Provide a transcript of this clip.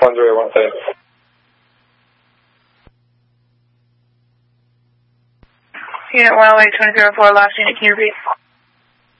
1017. Unit 108, 2004, last unit, can you repeat?